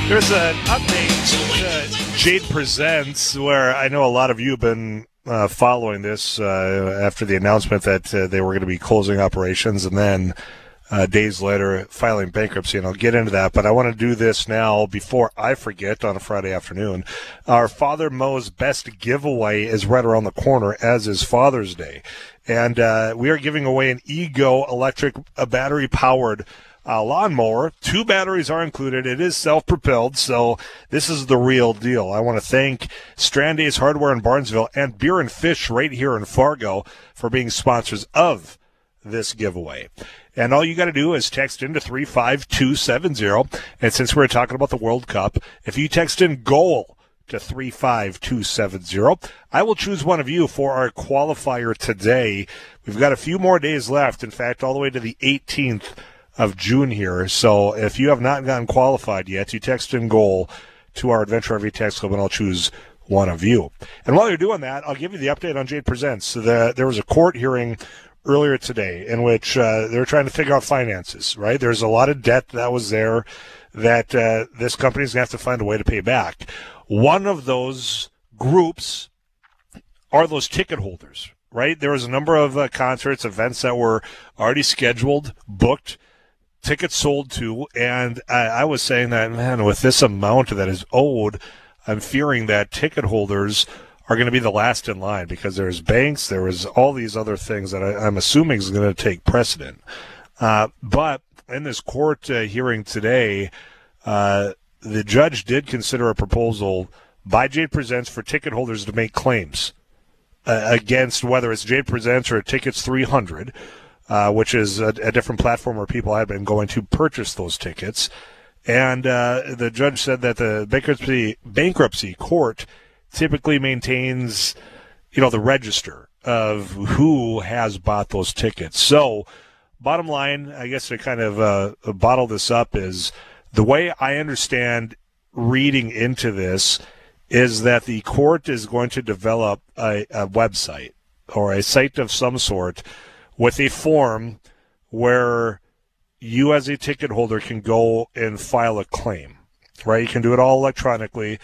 There's an update to Jade Presents where I know a lot of you have been following this after the announcement that they were going to be closing operations and then days later filing bankruptcy, and I'll get into that. But I want to do this now before I forget on a Friday afternoon. Our Father Mo's Best giveaway is right around the corner, as is Father's Day. And we are giving away an Ego electric battery-powered lawnmower. 2 batteries are included. It is self-propelled, so this is the real deal. I want to thank Strande's Hardware in Barnesville and Beer and Fish right here in Fargo for being sponsors of this giveaway. And all you got to do is text into 35270. And since we're talking about the World Cup, if you text in GOAL to 35270, I will choose one of you for our qualifier today. We've got a few more days left. In fact, all the way to the 18th of June here. So if you have not gotten qualified yet, you text in GOAL to our Adventure RV Text Club, and I'll choose one of you. And while you're doing that, I'll give you the update on Jade Presents. So there was a court hearing earlier today in which they were trying to figure out finances, right? There's a lot of debt that was there that this company's going to have to find a way to pay back. One of those groups are those ticket holders, right? There was a number of concerts, events that were already scheduled, booked, tickets sold to, and I was saying that, man, with this amount that is owed, I'm fearing that ticket holders are going to be the last in line because there's banks, there is all these other things that I'm assuming is going to take precedent. But in this court hearing today, the judge did consider a proposal by Jade Presents for ticket holders to make claims against whether it's Jade Presents or Tickets 300, which is a different platform where people had been going to purchase those tickets. And the judge said that the bankruptcy court typically maintains, the register of who has bought those tickets. So bottom line, I guess to kind of bottle this up, is the way I understand reading into this is that the court is going to develop a website or a site of some sort with a form where you as a ticket holder can go and file a claim, right? You can do it all electronically.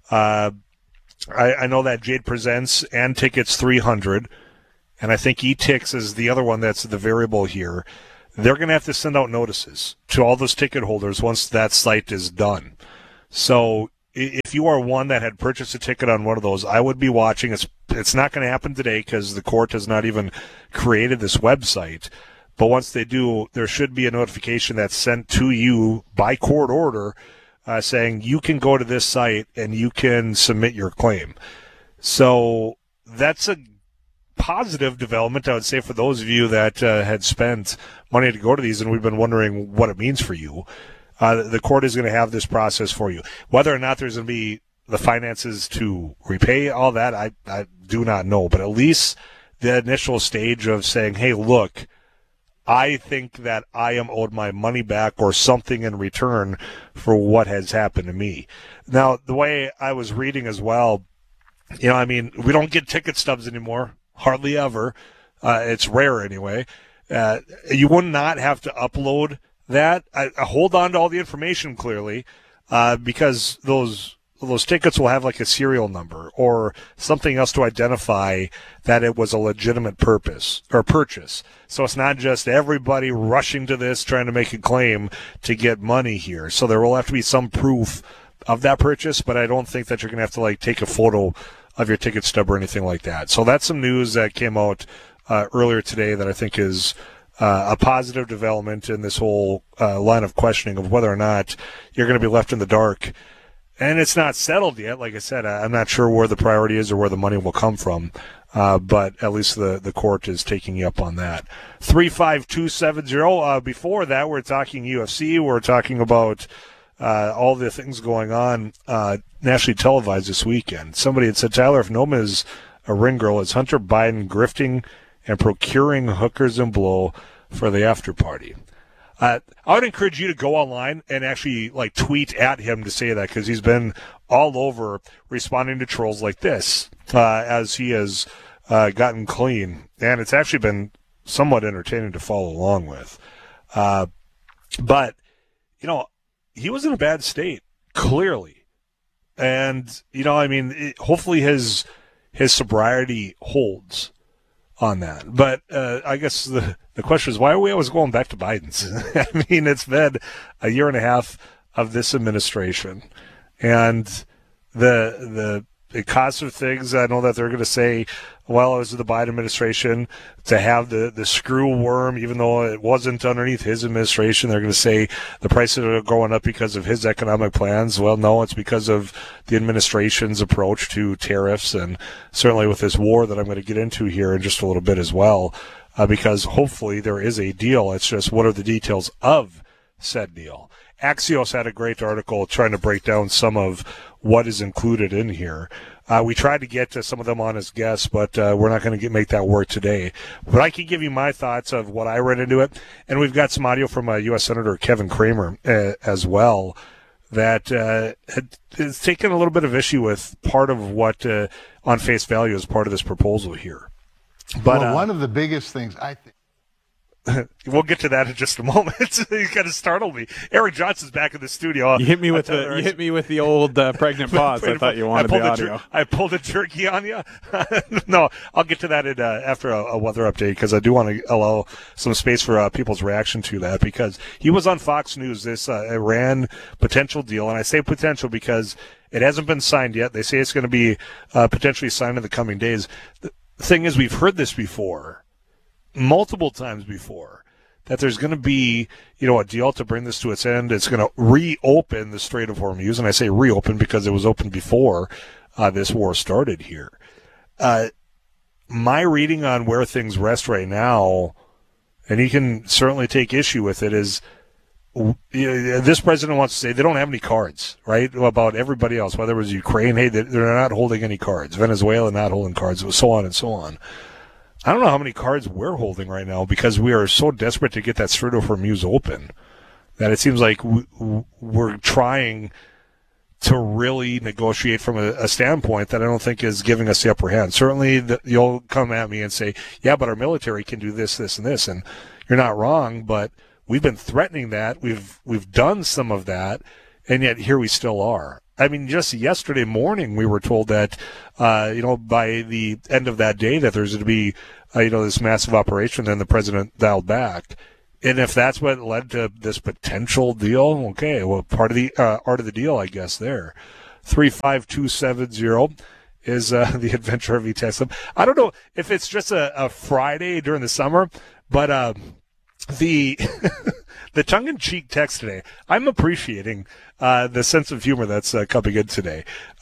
I know that Jade Presents and Tickets 300, and I think eTix is the other one that's the variable here. They're going to have to send out notices to all those ticket holders once that site is done. So if you are one that had purchased a ticket on one of those, I would be watching. It's not going to happen today because the court has not even created this website. But once they do, there should be a notification that's sent to you by court order saying you can go to this site and you can submit your claim. So that's a positive development, I would say, for those of you that had spent money to go to these and we've been wondering what it means for you. The court is going to have this process for you. Whether or not there's going to be the finances to repay all that, I do not know. But at least the initial stage of saying, hey, look, I think that I am owed my money back or something in return for what has happened to me. Now, the way I was reading as well, we don't get ticket stubs anymore, hardly ever. It's rare anyway. You would not have to upload that. I hold on to all the information clearly because those tickets will have like a serial number or something else to identify that it was a legitimate purpose or purchase. So it's not just everybody rushing to this trying to make a claim to get money here. So there will have to be some proof of that purchase, but I don't think that you're going to have to take a photo of your ticket stub or anything like that. So that's some news that came out earlier today that I think is a positive development in this whole line of questioning of whether or not you're going to be left in the dark. And it's not settled yet. Like I said, I'm not sure where the priority is or where the money will come from. But at least the court is taking you up on that. 35270. Before that, we're talking UFC. We're talking about all the things going on nationally televised this weekend. Somebody had said, Tyler, if Noma is a ring girl, is Hunter Biden grifting and procuring hookers and blow for the after party? I would encourage you to go online and actually tweet at him to say that, because he's been all over responding to trolls like this as he has gotten clean, and it's actually been somewhat entertaining to follow along with. But he was in a bad state clearly. And, hopefully his sobriety holds on that. But I guess the question is, why are we always going back to Biden's? It's been a year and a half of this administration. And the cost of things, I know that they're going to say, well, it was the Biden administration to have the screw worm, even though it wasn't underneath his administration. They're going to say the prices are going up because of his economic plans. Well, no, it's because of the administration's approach to tariffs, and certainly with this war that I'm going to get into here in just a little bit as well, because hopefully there is a deal. It's just, what are the details of said deal? Axios had a great article trying to break down some of what is included in here. We tried to get to some of them on as guests, but we're not going to make that work today. But I can give you my thoughts of what I read into it. And we've got some audio from U.S. Senator Kevin Cramer as well that has taken a little bit of issue with part of what, on face value, is part of this proposal here. But one of the biggest things, I think, we'll get to that in just a moment. You kind of startled me. Eric Johnson's back in the studio. You hit me with the old pregnant pause. I thought you wanted the audio. I pulled a turkey on you. No, I'll get to that after a weather update, because I do want to allow some space for people's reaction to that, because he was on Fox News, this Iran potential deal, and I say potential because it hasn't been signed yet. They say it's going to be potentially signed in the coming days. The thing is, we've heard this before, multiple times before, that there's going to be, a deal to bring this to its end. It's going to reopen the Strait of Hormuz, and I say reopen because it was open before this war started here. My reading on where things rest right now, and you can certainly take issue with it, is this president wants to say they don't have any cards, right, about everybody else, whether it was Ukraine, hey, they're not holding any cards, Venezuela not holding cards, so on and so on. I don't know how many cards we're holding right now, because we are so desperate to get that Strait of Hormuz open that it seems like we're trying to really negotiate from a standpoint that I don't think is giving us the upper hand. Certainly, you'll come at me and say, yeah, but our military can do this, this, and this. And you're not wrong, but we've been threatening that. We've done some of that, and yet here we still are. Just yesterday morning, we were told that, by the end of that day that there's going to be, this massive operation, and the president dialed back. And if that's what led to this potential deal, okay, well, part of the art of the deal, I guess, there. 35270 is the adventure of E-Text. I don't know if it's just a Friday during the summer, but the the tongue-in-cheek text today, I'm appreciating the sense of humor that's coming in today.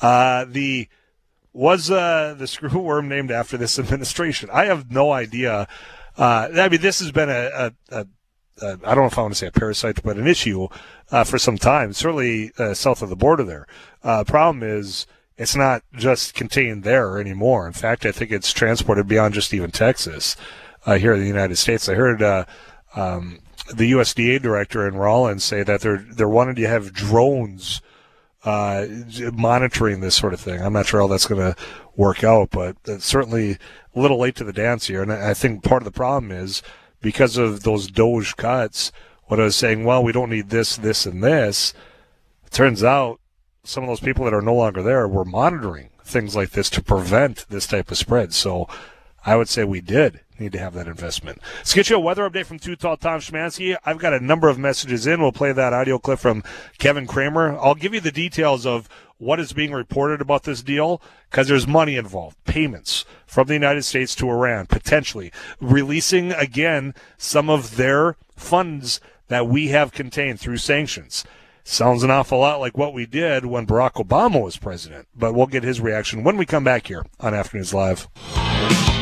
Was the screw worm named after this administration? I have no idea. This has been I don't know if I want to say a parasite, but an issue for some time, certainly south of the border there. Problem is, it's not just contained there anymore. In fact, I think it's transported beyond just even Texas here in the United States. I heard the USDA director in Rollins say that they're wanting to have drones monitoring this sort of thing. I'm not sure how that's going to work out, but it's certainly a little late to the dance here. And I think part of the problem is because of those Doge cuts, what I was saying, well, we don't need this, this, and this. It turns out some of those people that are no longer there were monitoring things like this to prevent this type of spread. So I would say we did need to have that investment. Let's get you a weather update from Too Tall Tom Szymanski. I've got a number of messages in. We'll play that audio clip from Kevin Cramer. I'll give you the details of what is being reported about this deal, because there's money involved, payments from the United States to Iran, potentially releasing, again, some of their funds that we have contained through sanctions. Sounds an awful lot like what we did when Barack Obama was president, but we'll get his reaction when we come back here on Afternoons Live.